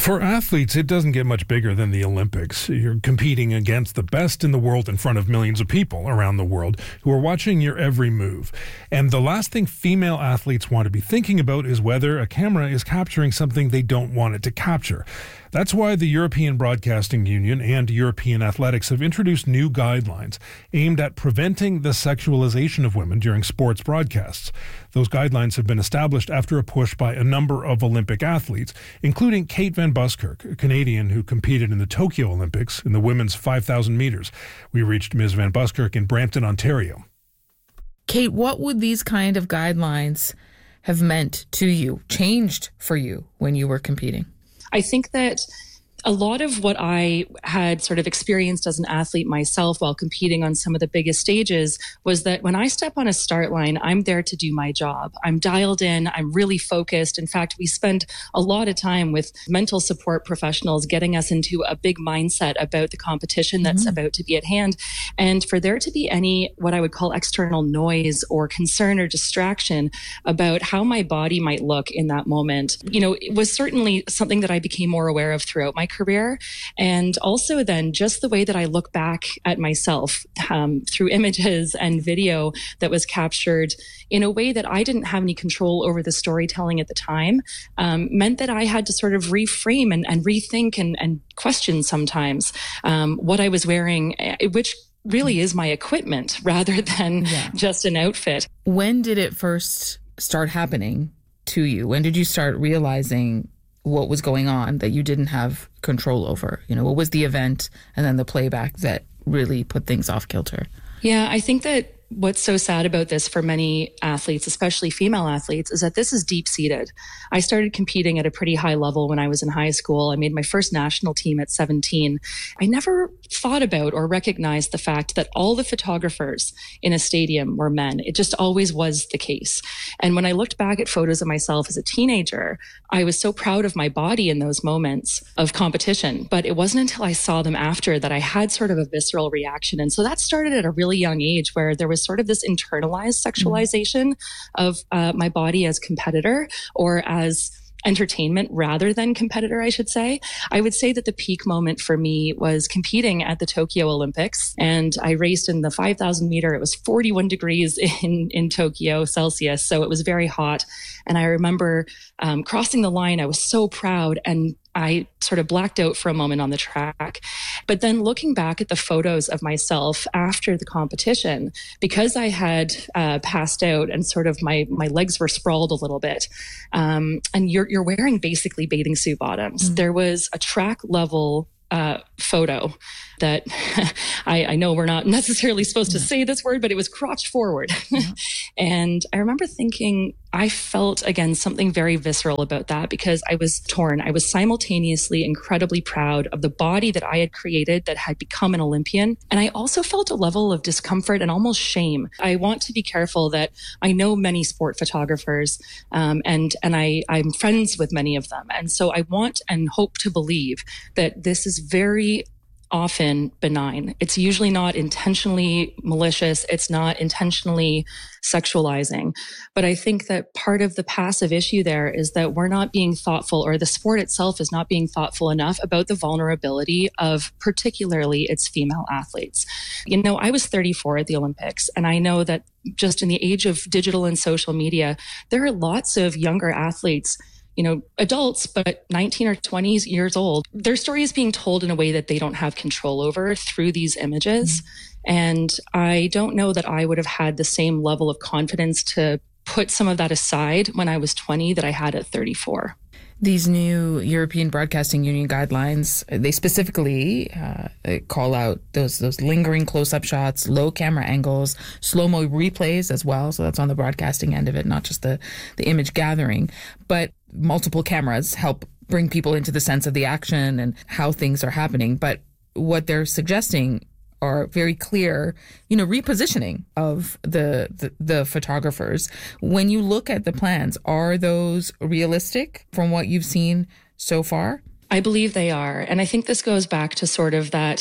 For athletes, it doesn't get much bigger than the Olympics. You're competing against the best in the world in front of millions of people around the world who are watching your every move. And the last thing female athletes want to be thinking about is whether a camera is capturing something they don't want it to capture. That's why the European Broadcasting Union and European Athletics have introduced new guidelines aimed at preventing the sexualization of women during sports broadcasts. Those guidelines have been established after a push by a number of Olympic athletes, including Kate Van Buskirk, a Canadian who competed in the Tokyo Olympics in the women's 5,000 meters. We reached Ms. Van Buskirk in Brampton, Ontario. Kate, what would these kind of guidelines have meant to you, changed for you when you were competing? I think that a lot of what I had sort of experienced as an athlete myself while competing on some of the biggest stages was that when I step on a start line, I'm there to do my job. I'm dialed in. I'm really focused. In fact, we spend a lot of time with mental support professionals getting us into a big mindset about the competition that's about to be at hand. And for there to be any, what I would call external noise or concern or distraction about how my body might look in that moment, it was certainly something that I became more aware of throughout my career. And also then just the way that I look back at myself through images and video that was captured in a way that I didn't have any control over the storytelling at the time, meant that I had to sort of reframe and rethink and question sometimes what I was wearing, which really is my equipment rather than just an outfit. When did it first start happening to you? When did you start realizing what was going on that you didn't have control over? What was the event and then the playback that really put things off kilter? Yeah, I think that what's so sad about this for many athletes, especially female athletes, is that this is deep-seated. I started competing at a pretty high level when I was in high school. I made my first national team at 17. I never thought about or recognized the fact that all the photographers in a stadium were men. It just always was the case. And when I looked back at photos of myself as a teenager, I was so proud of my body in those moments of competition. But it wasn't until I saw them after that I had sort of a visceral reaction. And so that started at a really young age where there was sort of this internalized sexualization of my body as competitor or as entertainment rather than competitor, I should say. I would say that the peak moment for me was competing at the Tokyo Olympics, and I raced in the 5,000 meter. It was 41 degrees in Tokyo Celsius, so it was very hot. And I remember crossing the line. I was so proud, and I sort of blacked out for a moment on the track. But then looking back at the photos of myself after the competition, because I had passed out and sort of my legs were sprawled a little bit, and you're wearing basically bathing suit bottoms. There was a track level photo that I know we're not necessarily supposed to say this word, but it was crotch forward. And I remember thinking, I felt, again, something very visceral about that because I was torn. I was simultaneously incredibly proud of the body that I had created that had become an Olympian. And I also felt a level of discomfort and almost shame. I want to be careful that I know many sport photographers, and I'm friends with many of them. And so I want and hope to believe that this is very often benign. It's usually not intentionally malicious. It's not intentionally sexualizing. But I think that part of the passive issue there is that we're not being thoughtful, or the sport itself is not being thoughtful enough about the vulnerability of particularly its female athletes. I was 34 at the Olympics, and I know that just in the age of digital and social media, there are lots of younger athletes, adults, but 19 or 20 years old. Their story is being told in a way that they don't have control over through these images. And I don't know that I would have had the same level of confidence to put some of that aside when I was 20 that I had at 34. These new European Broadcasting Union guidelines, they specifically call out those lingering close-up shots, low camera angles, slow-mo replays as well. So that's on the broadcasting end of it, not just the image gathering. But multiple cameras help bring people into the sense of the action and how things are happening. But what they're suggesting are very clear, repositioning of the photographers. When you look at the plans, are those realistic from what you've seen so far? I believe they are. And I think this goes back to sort of that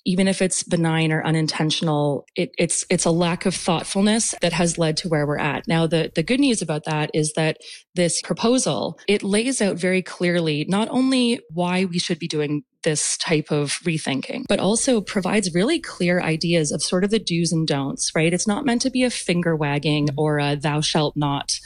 even if it's benign or unintentional, it's a lack of thoughtfulness that has led to where we're at. Now, the good news about that is that this proposal, it lays out very clearly not only why we should be doing this type of rethinking, but also provides really clear ideas of sort of the do's and don'ts, right? It's not meant to be a finger wagging or a thou shalt not,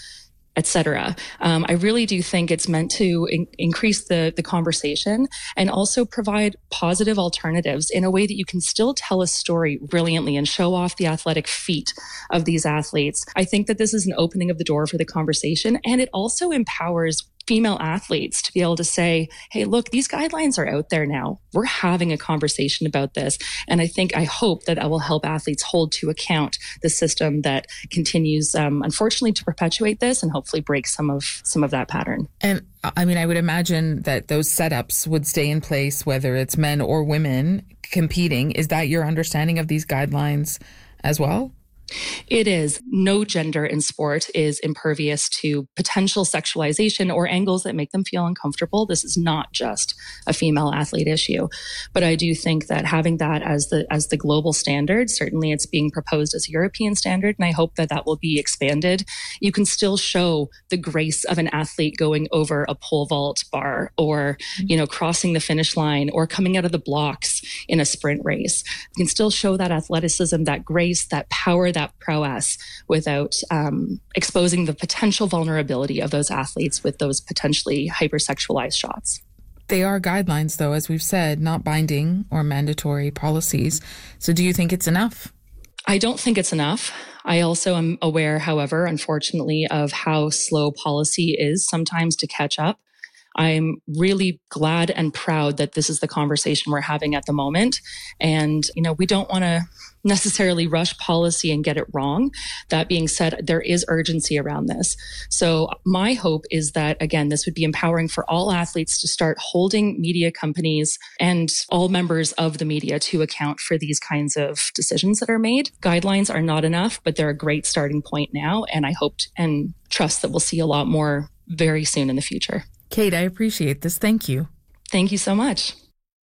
etc. I really do think it's meant to increase the conversation and also provide positive alternatives in a way that you can still tell a story brilliantly and show off the athletic feat of these athletes. I think that this is an opening of the door for the conversation, and it also empowers female athletes to be able to say, hey, look, these guidelines are out there now. We're having a conversation about this. And I hope that will help athletes hold to account the system that continues, unfortunately, to perpetuate this and hopefully break some of that pattern. And I mean, I would imagine that those setups would stay in place, whether it's men or women competing. Is that your understanding of these guidelines as well? It is. No gender in sport is impervious to potential sexualization or angles that make them feel uncomfortable. This is not just a female athlete issue. But I do think that having that as the global standard, certainly it's being proposed as a European standard, and I hope that that will be expanded. You can still show the grace of an athlete going over a pole vault bar or, crossing the finish line or coming out of the blocks in a sprint race. You can still show that athleticism, that grace, that power, that prowess without exposing the potential vulnerability of those athletes with those potentially hypersexualized shots. They are guidelines, though, as we've said, not binding or mandatory policies. So do you think it's enough? I don't think it's enough. I also am aware, however, unfortunately, of how slow policy is sometimes to catch up. I'm really glad and proud that this is the conversation we're having at the moment. And, we don't want to necessarily rush policy and get it wrong. That being said, there is urgency around this. So my hope is that, again, this would be empowering for all athletes to start holding media companies and all members of the media to account for these kinds of decisions that are made. Guidelines are not enough, but they're a great starting point now. And I hope and trust that we'll see a lot more very soon in the future. Kate, I appreciate this. Thank you. Thank you so much.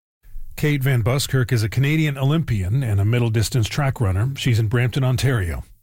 Kate Van Buskirk is a Canadian Olympian and a middle distance track runner. She's in Brampton, Ontario.